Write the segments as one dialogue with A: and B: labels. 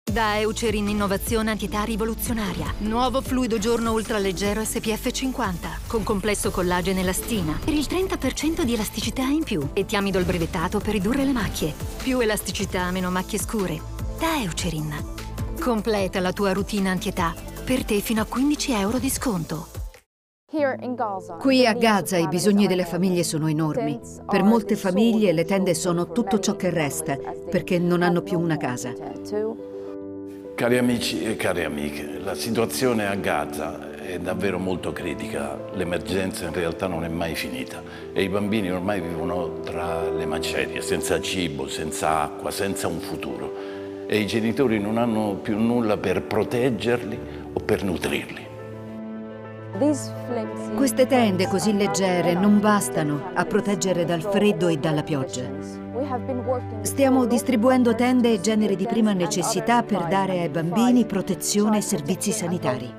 A: Da Eucerin Innovazione Antietà Rivoluzionaria. Nuovo fluido giorno ultraleggero SPF 50 con complesso collagene elastina per il 30% di elasticità in più e ti amido il brevettato per ridurre le macchie. Più elasticità, meno macchie scure. Da Eucerin. Completa la tua routine antietà. Per te fino a 15 euro di sconto.
B: Qui a Gaza i bisogni delle famiglie sono enormi. Per molte famiglie le tende sono tutto ciò che resta, perché non hanno più una casa.
C: Cari amici e cari amiche, la situazione a Gaza è davvero molto critica. L'emergenza in realtà non è mai finita e i bambini ormai vivono tra le macerie, senza cibo, senza acqua, senza un futuro. E i genitori non hanno più nulla per proteggerli o per nutrirli.
B: Queste tende così leggere non bastano a proteggere dal freddo e dalla pioggia. Stiamo distribuendo tende e generi di prima necessità per dare ai bambini protezione e servizi sanitari.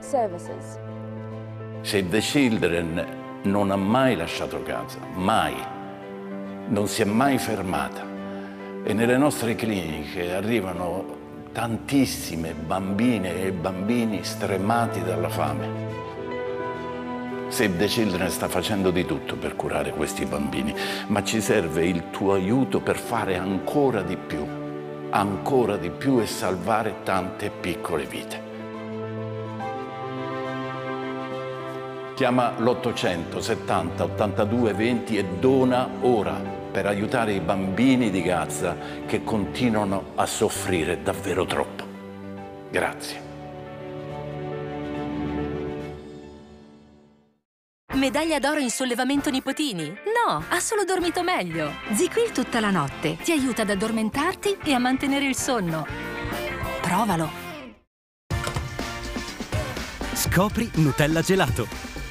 C: Save the Children non ha mai lasciato Gaza, mai. Non si è mai fermata. E nelle nostre cliniche arrivano tantissime bambine e bambini stremati dalla fame. Save the Children sta facendo di tutto per curare questi bambini, ma ci serve il tuo aiuto per fare ancora di più e salvare tante piccole vite. Chiama l'800 70 82 20 e dona ora per aiutare i bambini di Gaza che continuano a soffrire davvero troppo. Grazie.
D: Medaglia d'oro in sollevamento nipotini? No, ha solo dormito meglio. ZzzQuil tutta la notte ti aiuta ad addormentarti e a mantenere il sonno. Provalo.
E: Scopri Nutella Gelato.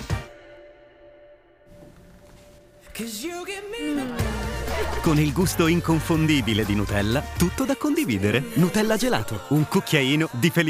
E: Con il gusto inconfondibile di Nutella, tutto da condividere. Nutella Gelato, un cucchiaino di felicità.